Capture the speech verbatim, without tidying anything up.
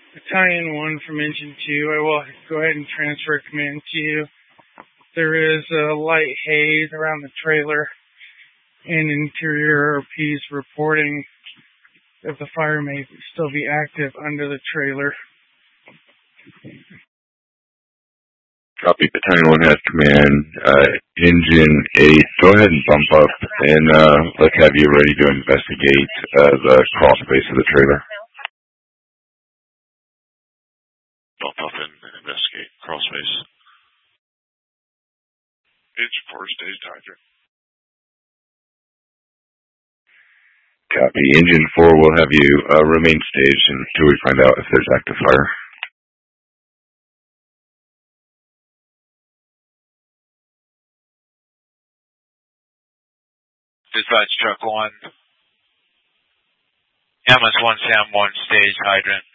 Battalion one from Engine two. I will go ahead and transfer command to you. There is a light haze around the trailer, and interior R Ps reporting that the fire may still be active under the trailer. Copy. Battalion one has command. Uh, Engine eight, go ahead and bump up, and uh, let's have you ready to investigate uh, the crawl space of the trailer. Bump up and investigate crawl space. Engine four, staged hydrant. Copy. Engine four will have you uh, remain staged until we find out if there's active fire. Dispatch truck one. Ambulance one, Sam one, stage hydrant.